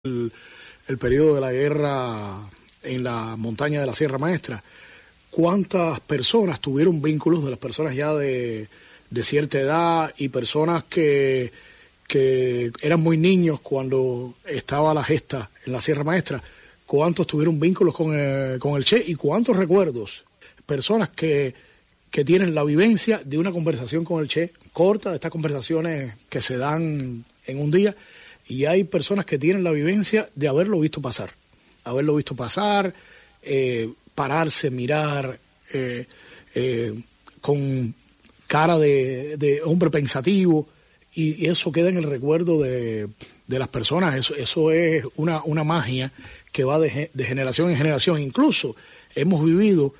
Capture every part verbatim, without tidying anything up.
el, el periodo de la guerra en la montaña de la Sierra Maestra, ¿cuántas personas tuvieron vínculos de las personas ya de, de cierta edad y personas que, que eran muy niños cuando estaba la gesta en la Sierra Maestra? ¿Cuántos tuvieron vínculos con el, con el Che y cuántos recuerdos? Personas que, que tienen la vivencia de una conversación con el Che, corta, de estas conversaciones que se dan en un día, y hay personas que tienen la vivencia de haberlo visto pasar, haberlo visto pasar, eh, pararse, mirar, eh, eh, con cara de, de hombre pensativo, y, y eso queda en el recuerdo de, de las personas. Eso, eso es una, una magia que va de, de generación en generación. Incluso hemos vivido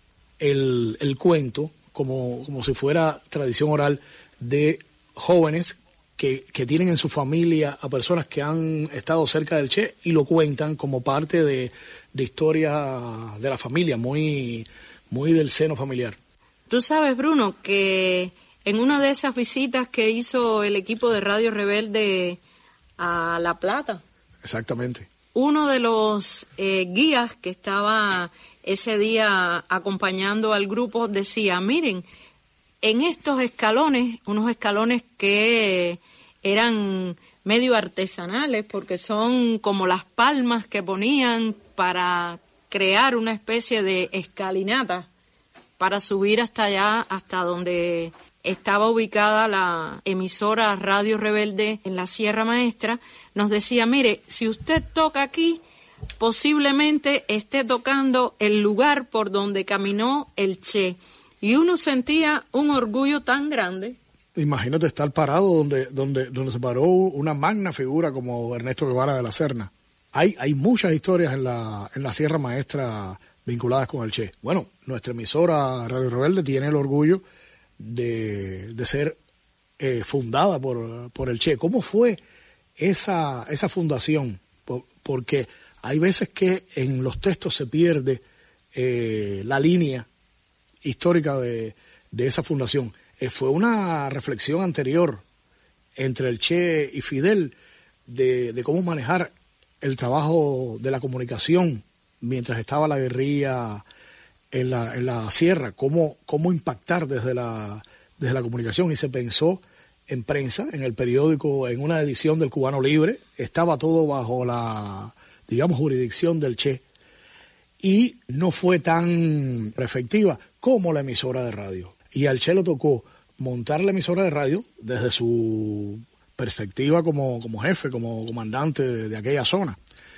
el, el cuento como, como si fuera tradición oral de jóvenes que, que tienen en su familia a personas que han estado cerca del Che y lo cuentan como parte de, de historia de la familia, muy, muy del seno familiar. Tú sabes, Bruno, que en una de esas visitas que hizo el equipo de Radio Rebelde a La Plata, exactamente, uno de los eh, guías que estaba ese día acompañando al grupo decía, miren, en estos escalones, unos escalones que eran medio artesanales porque son como las palmas que ponían para crear una especie de escalinata para subir hasta allá, hasta donde estaba ubicada la emisora Radio Rebelde en la Sierra Maestra. Nos decía, mire, si usted toca aquí, posiblemente esté tocando el lugar por donde caminó el Che. Y uno sentía un orgullo tan grande. Imagínate estar parado donde, donde, donde se paró una magna figura como Ernesto Guevara de la Serna. Hay, hay muchas historias en la, en la Sierra Maestra vinculadas con el Che. Bueno, nuestra emisora Radio Rebelde tiene el orgullo de, de ser eh, fundada por, por el Che. ¿Cómo fue esa, esa fundación? Por, porque hay veces que en los textos se pierde eh, la línea histórica de, de esa fundación. Eh, fue una reflexión anterior entre el Che y Fidel de, de cómo manejar el trabajo de la comunicación mientras estaba la guerrilla en la, en la sierra, cómo, cómo impactar desde la, desde la comunicación, y se pensó en prensa, en el periódico, en una edición del Cubano Libre, estaba todo bajo la, digamos, jurisdicción del Che, y no fue tan efectiva como la emisora de radio. Y al Che le tocó montar la emisora de radio desde su perspectiva como, como jefe, como comandante de, de aquella zona,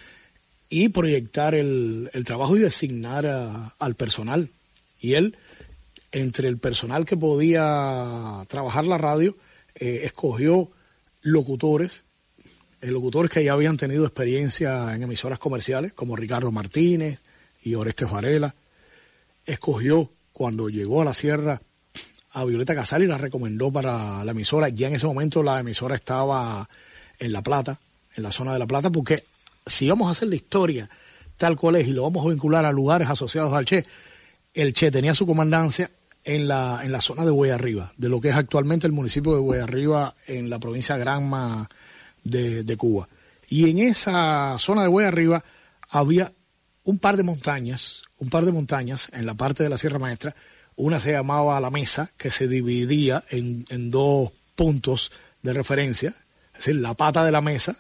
y proyectar el, el trabajo y designar a, al personal. Y él, entre el personal que podía trabajar la radio, eh, escogió locutores, eh, locutores que ya habían tenido experiencia en emisoras comerciales, como Ricardo Martínez y Orestes Varela. Escogió, cuando llegó a la sierra, a Violeta Casal y la recomendó para la emisora. Ya en ese momento la emisora estaba en La Plata, en la zona de La Plata, porque si vamos a hacer la historia tal cual es y lo vamos a vincular a lugares asociados al Che, el Che tenía su comandancia en la, en la zona de Huellarriba, de lo que es actualmente el municipio de Huellarriba en la provincia de Granma de, de Cuba. Y en esa zona de Huellarriba había un par de montañas, un par de montañas en la parte de la Sierra Maestra. Una se llamaba La Mesa, que se dividía en, en dos puntos de referencia, es decir, la pata de la mesa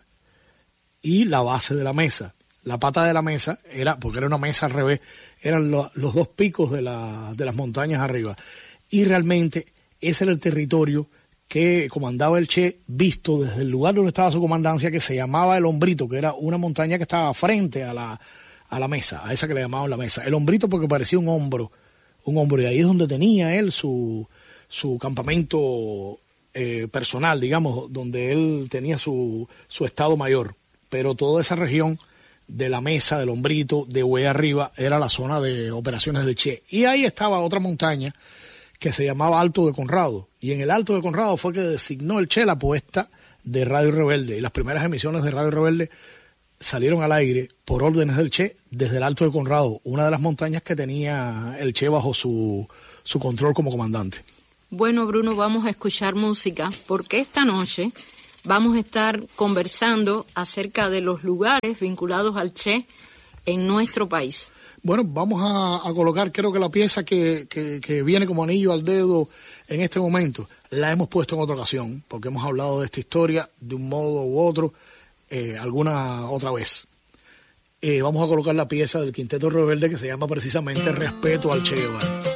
y la base de la mesa. La pata de la mesa era, porque era una mesa al revés, eran lo, los dos picos de, la, de las montañas arriba. Y realmente ese era el territorio que comandaba el Che, visto desde el lugar donde estaba su comandancia, que se llamaba El Hombrito, que era una montaña que estaba frente a la, a la mesa, a esa que le llamaban la mesa. El Hombrito porque parecía un hombro, un hombro, y ahí es donde tenía él su, su campamento eh, personal, digamos, donde él tenía su, su estado mayor. Pero toda esa región de la Mesa, del Hombrito, de Huellarriba, era la zona de operaciones del Che. Y ahí estaba otra montaña que se llamaba Alto de Conrado. Y en el Alto de Conrado fue que designó el Che la puesta de Radio Rebelde. Y las primeras emisiones de Radio Rebelde salieron al aire por órdenes del Che desde el Alto de Conrado, una de las montañas que tenía el Che bajo su, su control como comandante. Bueno, Bruno, vamos a escuchar música, porque esta noche vamos a estar conversando acerca de los lugares vinculados al Che en nuestro país. Bueno, vamos a, a colocar, creo que la pieza que, que, que viene como anillo al dedo en este momento, la hemos puesto en otra ocasión, porque hemos hablado de esta historia de un modo u otro, eh, alguna otra vez. Eh, vamos a colocar la pieza del Quinteto Rebelde que se llama precisamente Respeto al Che Guevara.